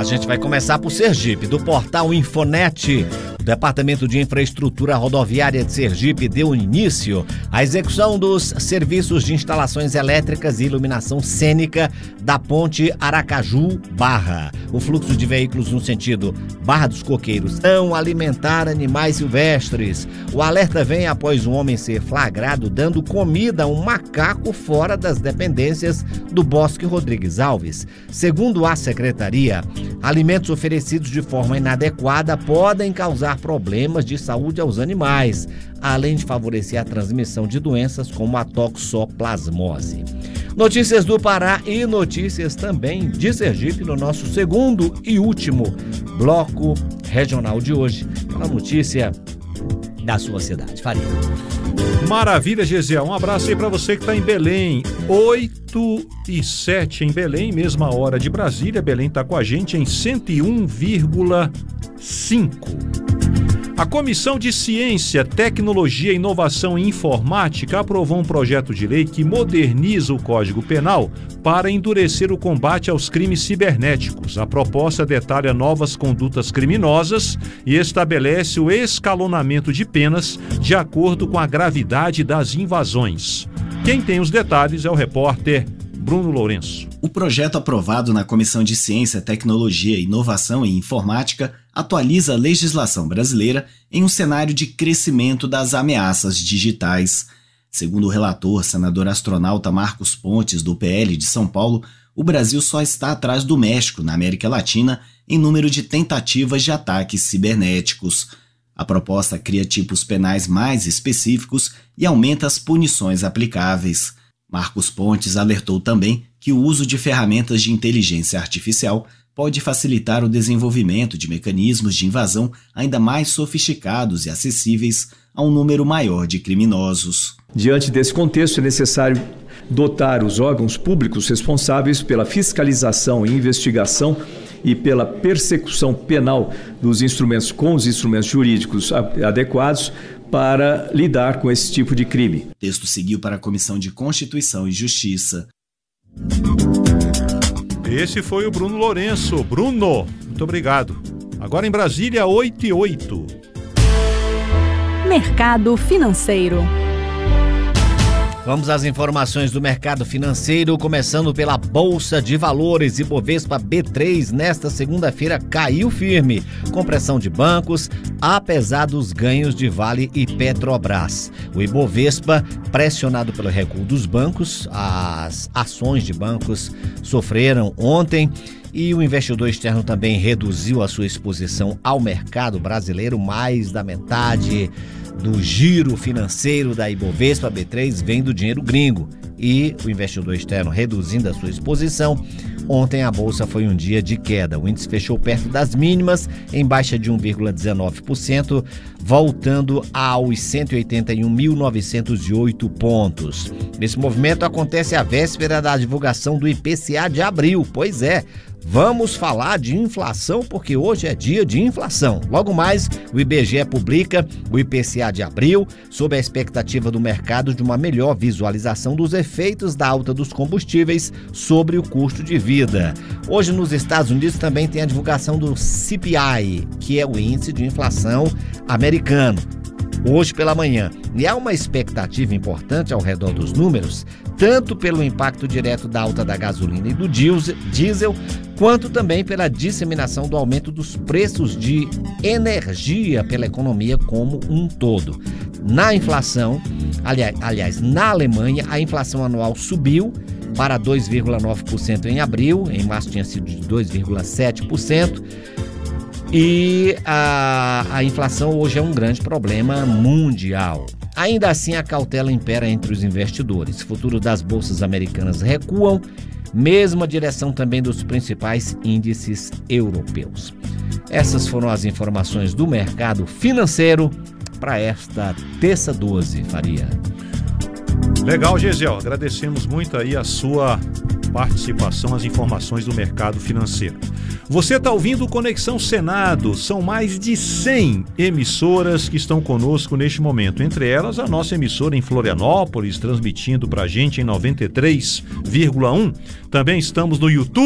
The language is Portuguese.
gente vai começar por Sergipe, do portal Infonet. O Departamento de Infraestrutura Rodoviária de Sergipe deu início à execução dos serviços de instalações elétricas e iluminação cênica da ponte Aracaju-Barra. O fluxo de veículos no sentido Barra dos Coqueiros não alimentar animais silvestres. O alerta vem após um homem ser flagrado dando comida a um macaco fora das dependências do Bosque Rodrigues Alves. Segundo a secretaria, alimentos oferecidos de forma inadequada podem causar problemas de saúde aos animais, além de favorecer a transmissão de doenças como a toxoplasmose. Notícias do Pará e notícias também de Sergipe no nosso segundo e último bloco regional de hoje. Aquela notícia da sua cidade. Faria. Maravilha, Gesiel. Um abraço aí para você que está em Belém. 8h07 em Belém, mesma hora de Brasília. Belém está com a gente em 101,5. A Comissão de Ciência, Tecnologia, Inovação e Informática aprovou um projeto de lei que moderniza o Código Penal para endurecer o combate aos crimes cibernéticos. A proposta detalha novas condutas criminosas e estabelece o escalonamento de penas de acordo com a gravidade das invasões. Quem tem os detalhes é o repórter Bruno Lourenço. O projeto aprovado na Comissão de Ciência, Tecnologia, Inovação e Informática atualiza a legislação brasileira em um cenário de crescimento das ameaças digitais. Segundo o relator, senador astronauta Marcos Pontes, do PL de São Paulo, o Brasil só está atrás do México, na América Latina, em número de tentativas de ataques cibernéticos. A proposta cria tipos penais mais específicos e aumenta as punições aplicáveis. Marcos Pontes alertou também que o uso de ferramentas de inteligência artificial pode facilitar o desenvolvimento de mecanismos de invasão ainda mais sofisticados e acessíveis a um número maior de criminosos. Diante desse contexto, é necessário dotar os órgãos públicos responsáveis pela fiscalização e investigação e pela persecução penal dos instrumentos com os instrumentos jurídicos adequados para lidar com esse tipo de crime. O texto seguiu para a Comissão de Constituição e Justiça. Esse foi o Bruno Lourenço. Bruno, muito obrigado. Agora em Brasília, 8h08. Mercado financeiro. Vamos às informações do mercado financeiro, começando pela Bolsa de Valores. Ibovespa B3 nesta segunda-feira caiu firme, com pressão de bancos, apesar dos ganhos de Vale e Petrobras. O Ibovespa, pressionado pelo recuo dos bancos, as ações de bancos sofreram ontem. E o investidor externo também reduziu a sua exposição ao mercado brasileiro. Mais da metade do giro financeiro da Ibovespa B3 vem do dinheiro gringo. E o investidor externo reduzindo a sua exposição. Ontem a bolsa foi um dia de queda. O índice fechou perto das mínimas, em baixa de 1,19%, voltando aos 181.908 pontos. Esse movimento acontece à véspera da divulgação do IPCA de abril. Pois é, vamos falar de inflação porque hoje é dia de inflação. Logo mais, o IBGE publica o IPCA de abril, sob a expectativa do mercado de uma melhor visualização dos efeitos da alta dos combustíveis sobre o custo de vida. Hoje, nos Estados Unidos, também tem a divulgação do CPI, que é o índice de inflação americano, hoje pela manhã. E há uma expectativa importante ao redor dos números, tanto pelo impacto direto da alta da gasolina e do diesel, quanto também pela disseminação do aumento dos preços de energia pela economia como um todo. Na inflação, aliás, na Alemanha, a inflação anual subiu para 2,9% em abril, em março tinha sido de 2,7%, e a inflação hoje é um grande problema mundial. Ainda assim, a cautela impera entre os investidores. O futuro das bolsas americanas recuam, mesma direção também dos principais índices europeus. Essas foram as informações do mercado financeiro para esta terça 12, Faria. Legal, Gesiel. Agradecemos muito aí a sua participação, as informações do mercado financeiro. Você está ouvindo o Conexão Senado. São mais de 100 emissoras que estão conosco neste momento. Entre elas, a nossa emissora em Florianópolis, transmitindo para a gente em 93,1. Também estamos no YouTube.